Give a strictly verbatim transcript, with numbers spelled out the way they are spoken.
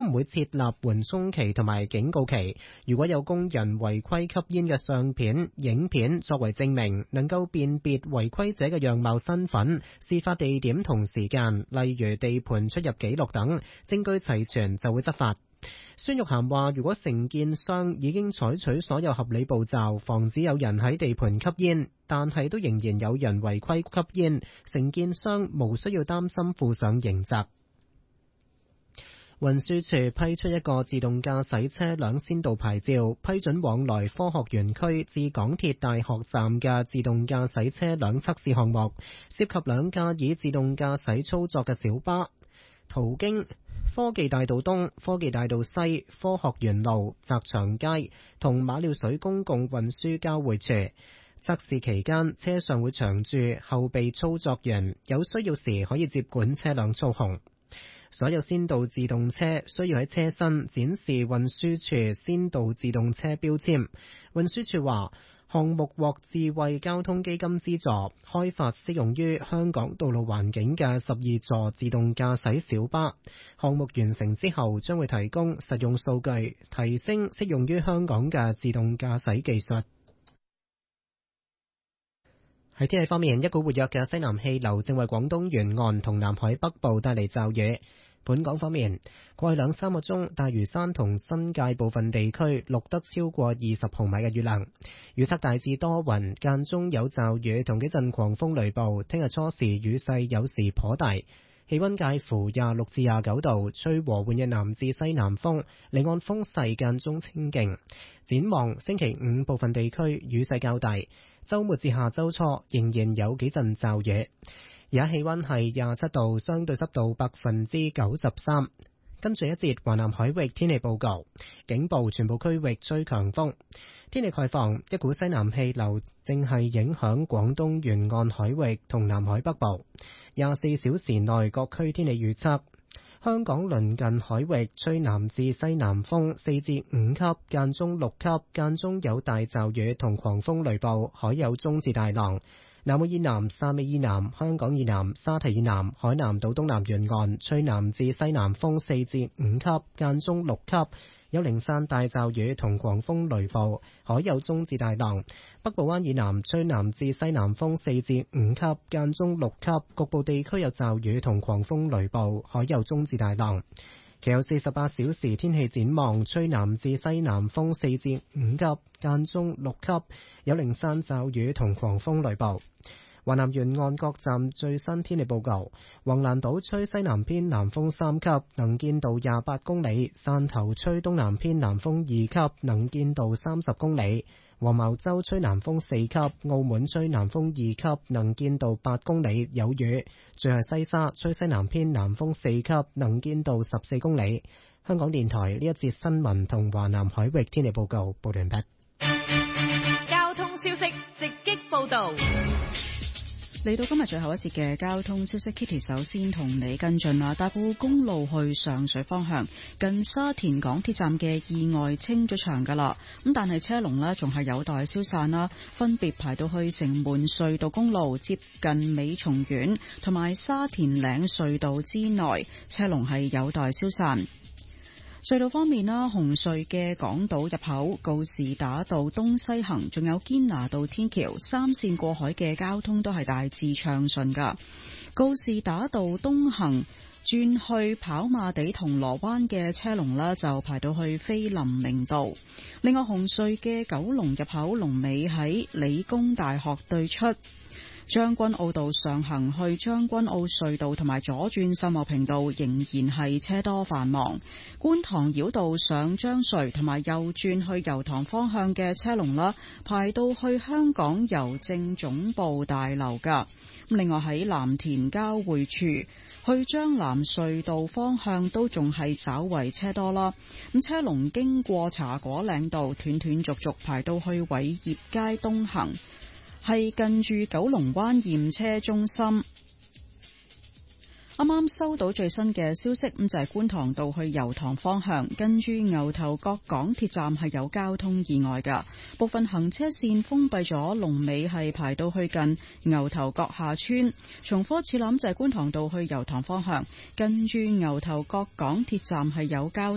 唔會設立緩衝期同埋警告期。如果有工人違規吸煙嘅相片、影片作為證明，能夠辨別違規者嘅樣貌、身份、事發地點同時間，例如地盤出入記錄等，證據齊全就會執法。孫玉菡話，如果承建商已經採取所有合理步驟，防止有人喺地盤吸煙，但係都仍然有人違規吸煙，承建商無需要擔心負上刑責。運輸署批出一個自動駕駛車輛先導牌照，批准往來科學園區至港鐵大學站嘅自動駕駛車輛測試項目，涉及兩架以自動駕駛操作嘅小巴，途經科技大道東、科技大道西、科學園路、澤祥街同馬料水公共運輸交匯處。測試期間，車上會長駐後備操作員，有需要時可以接管車輛操控。所有先導自動車需要喺車身展示運輸署先導自動車標籤。運輸署話，項目獲智慧交通基金資助，開發適用於香港道路環境嘅十二座自動駕駛小巴。項目完成之後，將會提供實用數據，提升適用於香港嘅自動駕駛技術。喺天氣方面，一股活躍嘅西南氣流正為廣東沿岸同南海北部帶嚟驟雨。本港方面，過去兩三個鐘，大嶼山同新界部分地區錄得超過二十毫米嘅雨量。預測大致多雲，間中有驟雨同幾陣狂風雷暴。聽日初時雨勢有時頗大，氣溫介乎廿六至廿九度，吹和緩嘅南至西南風，離岸風勢間中清勁。展望星期五部分地區雨勢較大，周末至下周初仍然有幾陣驟雨。而家氣溫係廿七度，相對濕度百分之九十三。跟住一節華南海域天氣報告，警報全部區域吹強風。天氣概況，一股西南氣流正係影響廣東沿岸海域同南海北部。廿四小時內各區天氣預測，香港鄰近海域吹南至西南風四至五級，間中六級，間中有大驟雨同狂風雷暴，海有中至大浪。南澳以南、汕尾以南、香港以南、沙堤以南、海南島東南沿岸吹南至西南風四至五級，間中六級，有零散大驟雨同狂風雷暴，海有中至大浪。北部灣以南吹南至西南風四至五級，間中六級，局部地區有驟雨同狂風雷暴，海有中至大浪。其後四十八小時天氣展望，吹南至西南風四至五級，間中六級，有零散驟雨同狂風雷暴。華南沿岸各站最新天氣報告：橫瀾島吹西南偏南風三級，能見度廿八公里；汕頭吹東南偏南風二級，能見度三十公里；黃茅洲吹南風四級，澳門吹南風二級，能見度八公里，有雨。最後西沙吹西南偏南風四級，能見度十四公里。香港電台呢一節新聞同華南海域天氣報告報完畢。 交通消息直擊報道。 嚟到今日最後一節嘅交通消息 ，Kitty 首先同你跟進啦。大埔公路去上水方向，近沙田港鐵站嘅意外清咗場噶啦，咁但係車龍呢仲係有待消散啦，分別排到去城門隧道公路接近美松苑同埋沙田嶺隧道之內，車龍係有待消散。隧道方面啦，紅隧嘅港島入口、告士打道東西行，仲有堅拿道天橋三線過海嘅交通都係大致暢順噶。告士打道東行轉去跑馬地銅鑼灣嘅車龍呢，就排到去菲林明道。另外，紅隧嘅九龍入口龍尾喺理工大學對出。將軍澳道上行去將軍澳隧道同埋左轉秀茂坪道仍然係車多繁忙。觀塘繞道上將隧同埋右轉去油塘方向嘅車龍啦，排到去香港郵政總部大樓噶。另外喺藍田交匯處去將藍隧道方向都仲係稍為車多啦。咁車龍經過茶果嶺道斷斷續續排到去偉業街東行，係近住九龍灣驗車中心。啱啱收到最新嘅消息，咁就係觀塘道去油塘方向，跟住牛頭角港鐵站係有交通意外噶，部分行車線封閉咗，龍尾係排到去近牛頭角下村。重複次諗就係觀塘道去油塘方向，跟住牛頭角港鐵站係有交